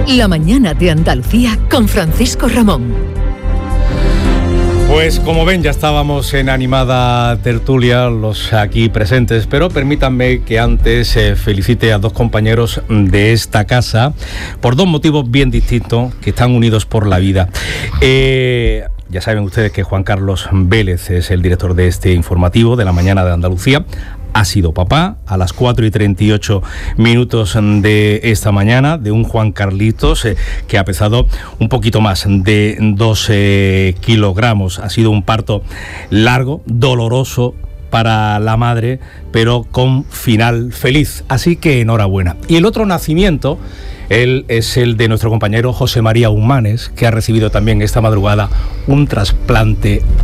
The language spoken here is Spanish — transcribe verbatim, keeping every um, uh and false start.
La mañana de Andalucía con Francisco Ramón. Pues como ven, ya estábamos en animada tertulia los aquí presentes, pero permítanme que antes eh, felicite a dos compañeros de esta casa por dos motivos bien distintos que están unidos por la vida. Eh, ya saben ustedes que Juan Carlos Vélez es el director de este informativo de la mañana de Andalucía. Ha sido papá a las cuatro y treinta y ocho minutos de esta mañana de un Juan Carlitos eh, que ha pesado un poquito más de doce kilogramos. Ha sido un parto largo, doloroso para la madre, pero con final feliz. Así que enhorabuena. Y el otro nacimiento, él es el de nuestro compañero José María Humanes, que ha recibido también esta madrugada un trasplante